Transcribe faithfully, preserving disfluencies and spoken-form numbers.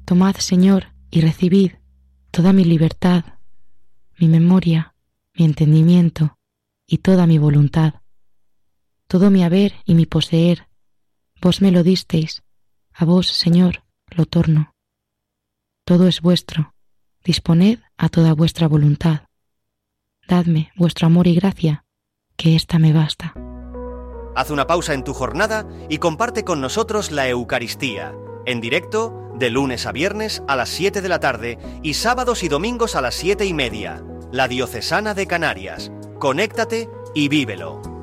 Tomad, Señor, y recibid toda mi libertad, mi memoria, mi entendimiento y toda mi voluntad. Todo mi haber y mi poseer, vos me lo disteis, a vos, Señor, lo torno. Todo es vuestro, disponed a toda vuestra voluntad. Dadme vuestro amor y gracia, que ésta me basta. Haz una pausa en tu jornada y comparte con nosotros la Eucaristía, en directo, de lunes a viernes a las siete de la tarde y sábados y domingos a las siete y media. La Diocesana de Canarias. Conéctate y vívelo.